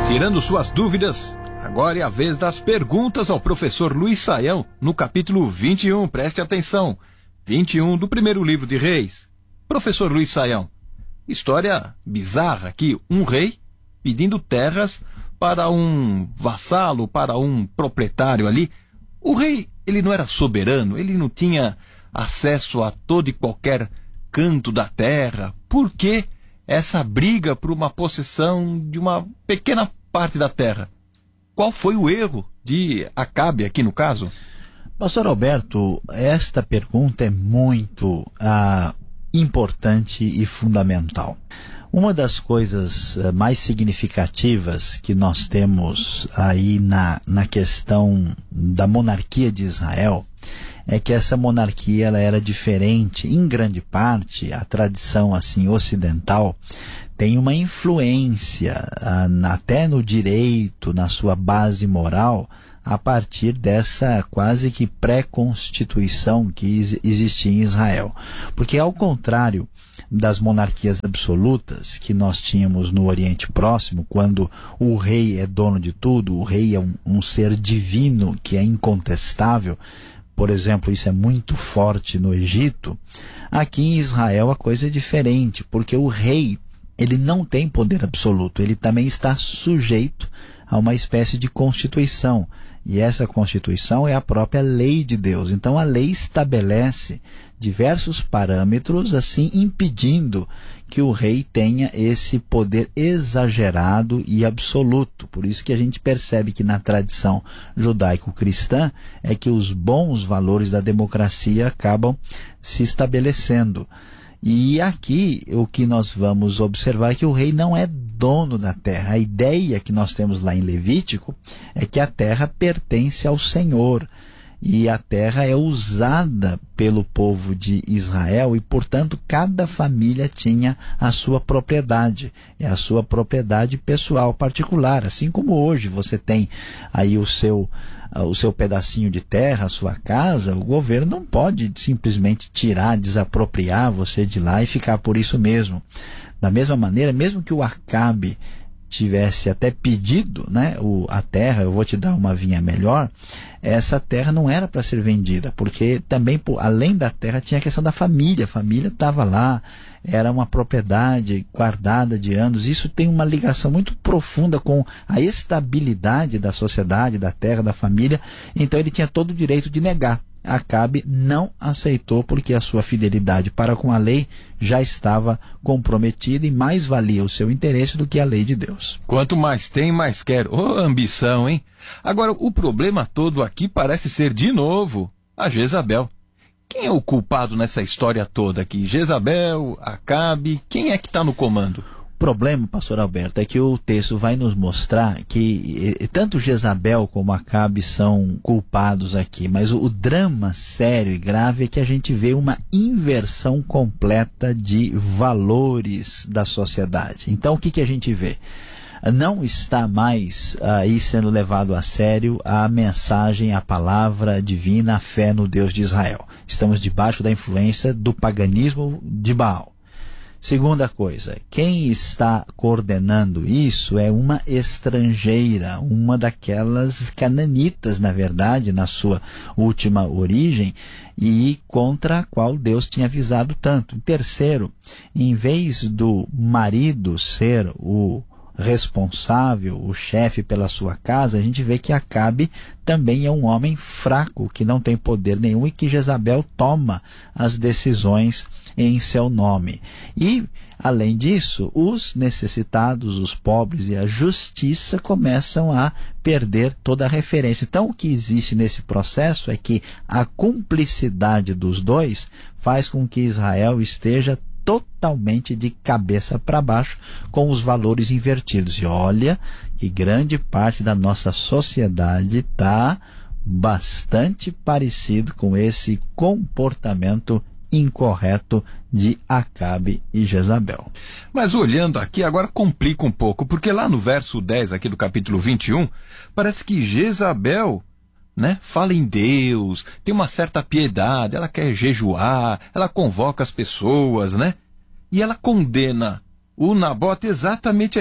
Tirando suas dúvidas, agora é a vez das perguntas ao professor Luiz Saião, no capítulo 21, preste atenção, 21 do primeiro livro de Reis. Professor Luiz Saião, história bizarra aqui, um rei pedindo terras para um vassalo, para um proprietário ali. O rei, ele não era soberano, ele não tinha acesso a todo e qualquer canto da terra. Por que essa briga por uma possessão de uma pequena parte da terra? Qual foi o erro de Acabe aqui no caso? Pastor Alberto, esta pergunta é muito importante e fundamental. Uma das coisas mais significativas que nós temos aí na questão da monarquia de Israel é que essa monarquia ela era diferente, em grande parte, a tradição assim ocidental tem uma influência até no direito, na sua base moral, a partir dessa quase que pré-constituição que existia em Israel. Porque ao contrário das monarquias absolutas que nós tínhamos no Oriente Próximo, quando o rei é dono de tudo, o rei é um ser divino que é incontestável. Por exemplo, isso é muito forte no Egito. Aqui em Israel a coisa é diferente, porque o rei ele não tem poder absoluto, ele também está sujeito a uma espécie de constituição. E essa constituição é a própria lei de Deus. Então a lei estabelece diversos parâmetros, assim impedindo que o rei tenha esse poder exagerado e absoluto. Por isso que a gente percebe que na tradição judaico-cristã é que os bons valores da democracia acabam se estabelecendo. E aqui o que nós vamos observar é que o rei não é dono da terra. A ideia que nós temos lá em Levítico é que a terra pertence ao Senhor. E a terra é usada pelo povo de Israel e, portanto, cada família tinha a sua propriedade. É a sua propriedade pessoal, particular. Assim como hoje você tem aí o seu pedacinho de terra, a sua casa, o governo não pode simplesmente tirar, desapropriar você de lá e ficar por isso mesmo. Da mesma maneira, mesmo que o Acabe tivesse até pedido, né, a terra, eu vou te dar uma vinha melhor, essa terra não era para ser vendida, porque também, além da terra, tinha a questão da família. A família estava lá, era uma propriedade guardada de anos. Isso tem uma ligação muito profunda com a estabilidade da sociedade, da terra, da família. Então ele tinha todo o direito de negar. Acabe não aceitou porque a sua fidelidade para com a lei já estava comprometida e mais valia o seu interesse do que a lei de Deus. Quanto mais tem, mais quer. Ô, ambição, hein? Agora, o problema todo aqui parece ser, de novo, a Jezabel. Quem é o culpado nessa história toda aqui? Jezabel, Acabe, quem é que está no comando? O problema, pastor Alberto, é que o texto vai nos mostrar que tanto Jezabel como Acabe são culpados aqui, mas o drama sério e grave é que a gente vê uma inversão completa de valores da sociedade. Então o que a gente vê? Não está mais aí sendo levado a sério a mensagem, a palavra divina, a fé no Deus de Israel. Estamos debaixo da influência do paganismo de Baal. Segunda coisa, quem está coordenando isso é uma estrangeira, uma daquelas cananitas, na verdade, na sua última origem, e contra a qual Deus tinha avisado tanto. Terceiro, em vez do marido ser o responsável, o chefe pela sua casa, a gente vê que Acabe também é um homem fraco, que não tem poder nenhum e que Jezabel toma as decisões em seu nome. E, além disso, os necessitados, os pobres e a justiça começam a perder toda a referência. Então, o que existe nesse processo é que a cumplicidade dos dois faz com que Israel esteja totalmente de cabeça para baixo, com os valores invertidos. E olha que grande parte da nossa sociedade está bastante parecido com esse comportamento incorreto de Acabe e Jezabel. Mas olhando aqui, agora complica um pouco, porque lá no verso 10 aqui do capítulo 21, parece que Jezabel, né, fala em Deus, tem uma certa piedade, ela quer jejuar, ela convoca as pessoas, né? E ela condena o Nabote exatamente aí,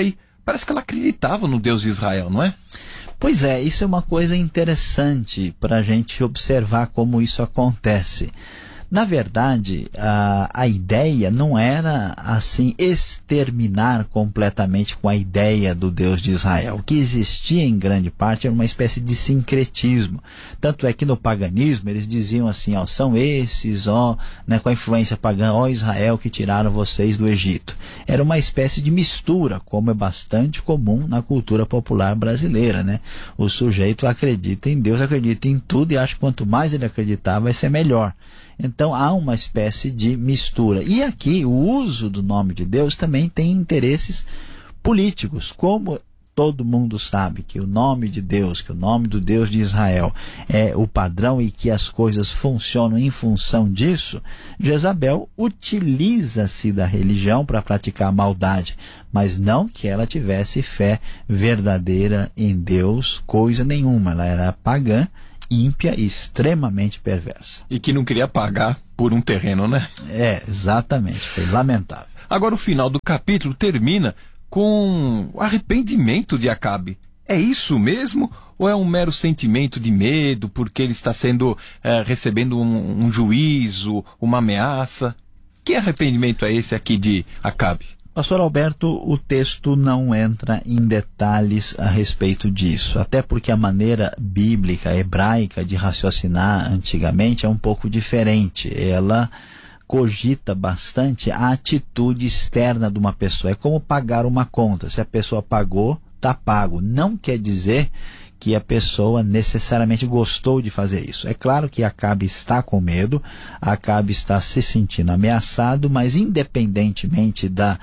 parece que ela acreditava no Deus de Israel, não é? Pois é, isso é uma coisa interessante para a gente observar como isso acontece. Na verdade, a ideia não era, assim, exterminar completamente com a ideia do Deus de Israel. O que existia, em grande parte, era uma espécie de sincretismo. Tanto é que no paganismo, eles diziam assim, ó, são esses, ó, né, com a influência pagã, ó Israel, que tiraram vocês do Egito. Era uma espécie de mistura, como é bastante comum na cultura popular brasileira, né? O sujeito acredita em Deus, acredita em tudo e acha que quanto mais ele acreditar, vai ser melhor. Então há uma espécie de mistura. E aqui o uso do nome de Deus também tem interesses políticos. Como todo mundo sabe que o nome de Deus, que o nome do Deus de Israel é o padrão e que as coisas funcionam em função disso, Jezabel utiliza-se da religião para praticar maldade, mas não que ela tivesse fé verdadeira em Deus, coisa nenhuma. Ela era pagã, ímpia e extremamente perversa. E que não queria pagar por um terreno, né? É, exatamente. Foi lamentável. Agora o final do capítulo termina com o arrependimento de Acabe. É isso mesmo? Ou é um mero sentimento de medo porque ele está recebendo um juízo, uma ameaça? Que arrependimento é esse aqui de Acabe? Pastor Alberto, o texto não entra em detalhes a respeito disso, até porque a maneira bíblica, hebraica de raciocinar antigamente é um pouco diferente. Ela cogita bastante a atitude externa de uma pessoa. É como pagar uma conta. Se a pessoa pagou, está pago. Não quer dizer que a pessoa necessariamente gostou de fazer isso. É claro que Acabe está com medo, Acabe está se sentindo ameaçado, mas independentemente da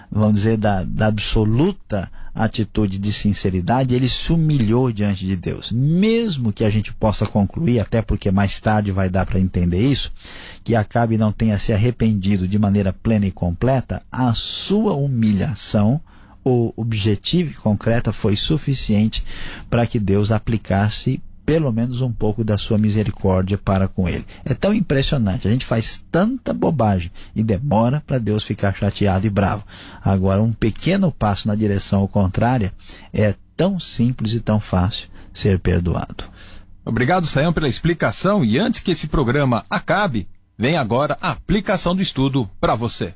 absoluta atitude de sinceridade, ele se humilhou diante de Deus. Mesmo que a gente possa concluir, até porque mais tarde vai dar para entender isso, que Acabe não tenha se arrependido de maneira plena e completa, a sua humilhação objetiva e concreta foi suficiente para que Deus aplicasse pelo menos um pouco da sua misericórdia para com ele. É tão impressionante, a gente faz tanta bobagem e demora para Deus ficar chateado e bravo. Agora, um pequeno passo na direção contrária é tão simples e tão fácil ser perdoado. Obrigado, Sayão, pela explicação, e antes que esse programa acabe, vem agora a aplicação do estudo para você.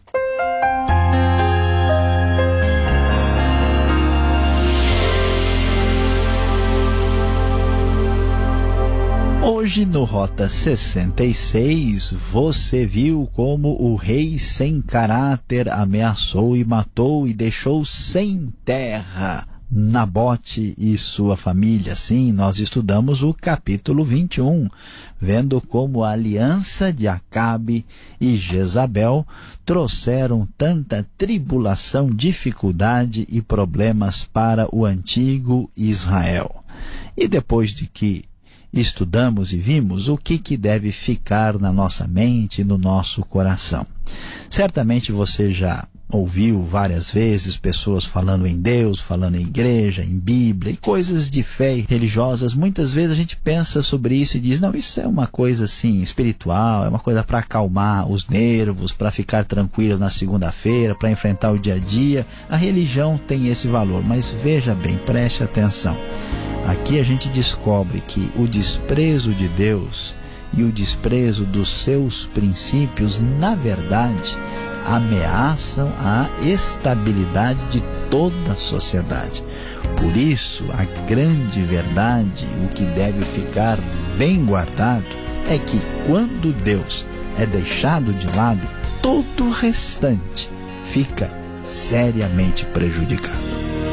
Hoje no Rota 66, você viu como o rei sem caráter ameaçou e matou e deixou sem terra Nabote e sua família. Sim, nós estudamos o capítulo 21, vendo como a aliança de Acabe e Jezabel trouxeram tanta tribulação, dificuldade e problemas para o antigo Israel. E depois de que estudamos e vimos o que deve ficar na nossa mente e no nosso coração. Certamente você já ouviu várias vezes pessoas falando em Deus, falando em igreja, em Bíblia e coisas de fé religiosas. Muitas vezes a gente pensa sobre isso e diz, não, isso é uma coisa assim espiritual, é uma coisa para acalmar os nervos, para ficar tranquilo na segunda-feira, para enfrentar o dia a dia. A religião tem esse valor, mas veja bem, preste atenção. Aqui a gente descobre que o desprezo de Deus e o desprezo dos seus princípios, na verdade, ameaçam a estabilidade de toda a sociedade. Por isso, a grande verdade, o que deve ficar bem guardado, é que quando Deus é deixado de lado, todo o restante fica seriamente prejudicado.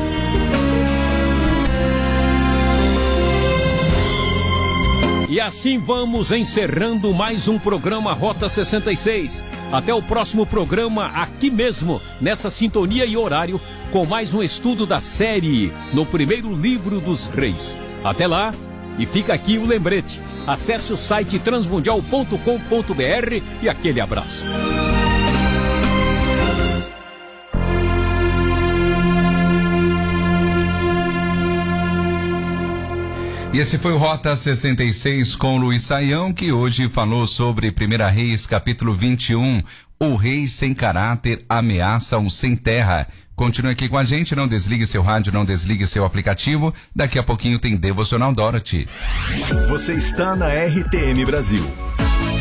E assim vamos encerrando mais um programa Rota 66. Até o próximo programa aqui mesmo, nessa sintonia e horário, com mais um estudo da série No Primeiro Livro dos Reis. Até lá, e fica aqui o lembrete. Acesse o site transmundial.com.br e aquele abraço. E esse foi o Rota 66 com Luiz Sayão, que hoje falou sobre 1 Reis, capítulo 21. O rei sem caráter ameaça um sem terra. Continue aqui com a gente, não desligue seu rádio, não desligue seu aplicativo. Daqui a pouquinho tem Devocional Dorothy. Você está na RTM Brasil.